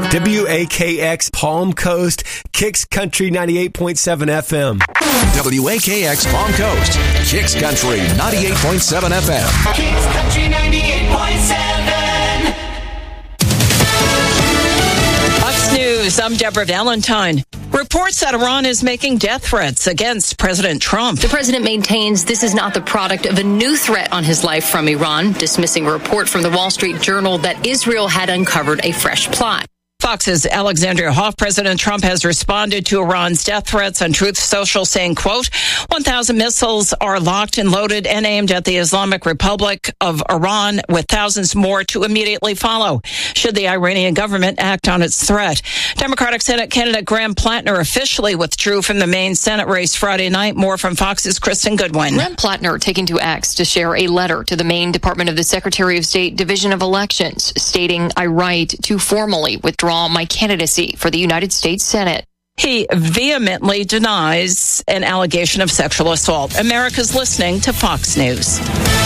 WAKX Palm Coast, Kicks Country 98.7 FM. WAKX Palm Coast, Kicks Country 98.7 FM. Kicks Country 98.7. Fox News, I'm Deborah Valentine. Reports that Iran is making death threats against President Trump. The president maintains this is not the product of a new threat on his life from Iran, dismissing a report from the Wall Street Journal that Israel had uncovered a fresh plot. Fox's Alexandria Hoff. President Trump has responded to Iran's death threats on Truth Social, saying, quote, 1,000 missiles are locked and loaded and aimed at the Islamic Republic of Iran, with thousands more to immediately follow should the Iranian government act on its threat. Democratic Senate candidate Graham Plattner officially withdrew from the main Senate race Friday night. More from Fox's Kristen Goodwin. Graham Plattner taking to X to share a letter to the Maine Department of the Secretary of State Division of Elections, stating, I write to formally withdraw my candidacy for the United States Senate. He vehemently denies an allegation of sexual assault. America's listening to Fox News.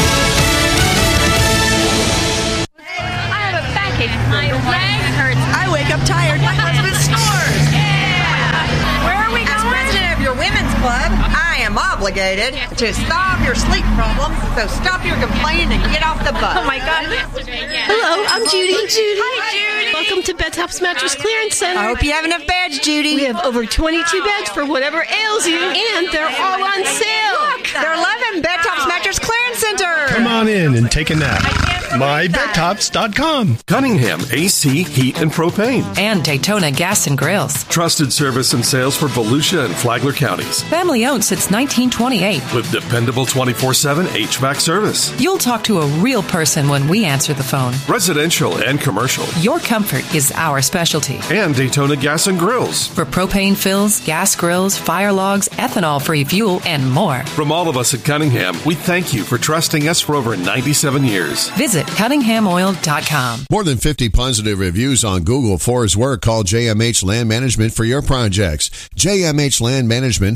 I have a backache. My leg hurts. I wake up tired. My husband snores. Yeah. Where are we going? As president of your women's club, I am obligated to stop your sleep problems. So stop your complaining and get off the bus. Oh my God. Hello, I'm Judy. Hi, Judy. Welcome to Bedtops Mattress Clearance Center. I hope you have enough beds, Judy. We have over 22 beds for whatever ails you, and they're all on sale. Look, they're 11 Bedtops Mattress Clearance Center. Come on in and take a nap. MyBedtops.com. Cunningham AC, Heat, and Propane. And Daytona Gas and Grills. Trusted service and sales for Volusia and Flagler counties. Family owned since 1928. With dependable 24/7 HVAC service. You'll talk to a real person when we answer the phone. Residential and commercial. Your comfort is our specialty. And Daytona Gas and Grills. For propane fills, gas grills, fire logs, ethanol-free fuel, and more. From all of us at Cunningham, we thank you for trusting us for over 97 years. Visit CunninghamOil.com. More than 50 positive reviews on Google for his work. Call JMH Land Management for your projects. JMH Land Management,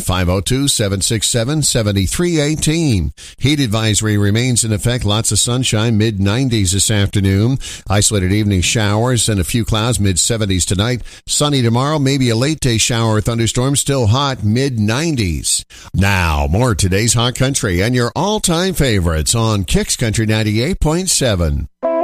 502-767-7318. Heat advisory remains in effect. Lots of sunshine, mid-90s this afternoon. Isolated evening showers and a few clouds, mid-70s tonight. Sunny tomorrow, maybe a late day shower or thunderstorm. Still hot, mid-90s. Now, more today's Hot Country and your all-time favorites on Kicks Country 98.7.